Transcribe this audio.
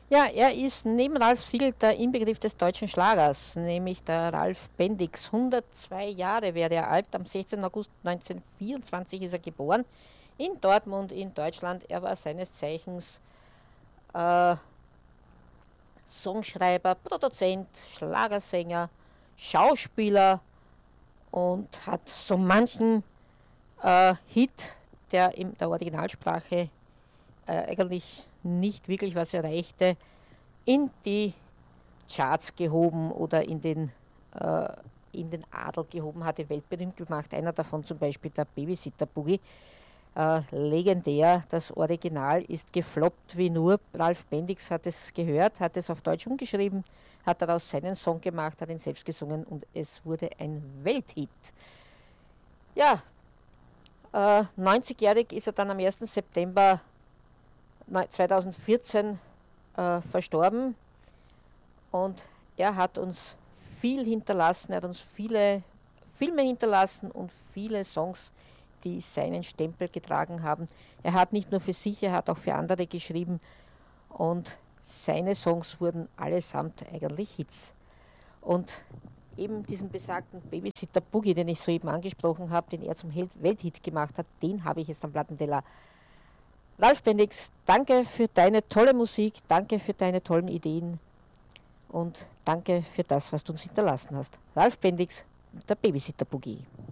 Ja, er ist neben Ralf Siegel der Inbegriff des deutschen Schlagers, nämlich der Ralf Bendix. 102 Jahre wäre er alt, am 16. August 1924 ist er geboren, in Dortmund in Deutschland. Er war seines Zeichens äh, Songschreiber, Produzent, Schlagersänger, Schauspieler und hat so manchen Hit, der in der Originalsprache eigentlich nicht wirklich was erreichte, in die Charts gehoben oder in den Adel gehoben, hat ihn weltberühmt gemacht. Einer davon zum Beispiel der Babysitter Boogie. Legendär, das Original ist gefloppt wie nur. Ralf Bendix hat es gehört, hat es auf Deutsch umgeschrieben, hat daraus seinen Song gemacht, hat ihn selbst gesungen und es wurde ein Welthit. Ja, 90-jährig ist er dann am 1. September 2014 verstorben und er hat uns viel hinterlassen, er hat uns viele Filme hinterlassen und viele Songs, die seinen Stempel getragen haben. Er hat nicht nur für sich, er hat auch für andere geschrieben und seine Songs wurden allesamt eigentlich Hits. Und eben diesen besagten Babysitter Boogie, den ich soeben angesprochen habe, den er zum Welthit gemacht hat, den habe ich jetzt am Plattenteller. Ralf Bendix, danke für deine tolle Musik, danke für deine tollen Ideen und danke für das, was du uns hinterlassen hast. Ralf Bendix, der Babysitter Boogie.